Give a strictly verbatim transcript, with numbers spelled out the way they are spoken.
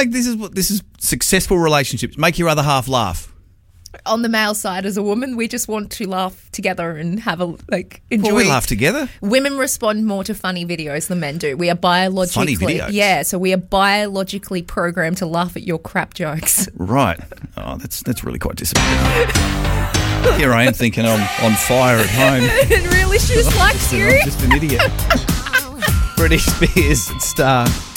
make this is what this is successful relationships. Make your other half laugh. On the male side, as a woman, we just want to laugh together and have a like enjoy. Well, we laugh together. Women respond more to funny videos than men do. We are biologically Funny videos? Yeah, so we are biologically programmed to laugh at your crap jokes. Right. Oh, that's that's really quite disappointing. Here I am thinking I'm on fire at home. And real issues like you. I'm just an idiot. Britney Spears at Star.